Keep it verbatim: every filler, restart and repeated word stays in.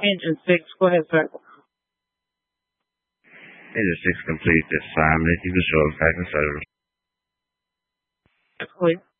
Engine six, go ahead, sir. Engine six complete this time. You can show back in service. Clear.